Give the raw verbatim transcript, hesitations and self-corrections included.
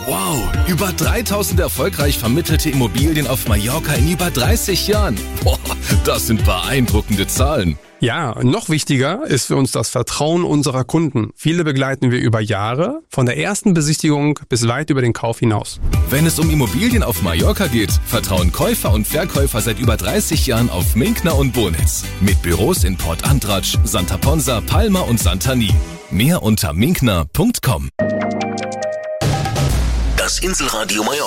Wow, über dreitausend erfolgreich vermittelte Immobilien auf Mallorca in über dreißig Jahren. Boah, das sind beeindruckende Zahlen. Ja, noch wichtiger ist für uns das Vertrauen unserer Kunden. Viele begleiten wir über Jahre, von der ersten Besichtigung bis weit über den Kauf hinaus. Wenn es um Immobilien auf Mallorca geht, vertrauen Käufer und Verkäufer seit über dreißig Jahren auf Minkner und Bonitz. Mit Büros in Port Andratsch, Santa Ponsa, Palma und Santani. Mehr unter minkner punkt com. Das Inselradio Mallorca.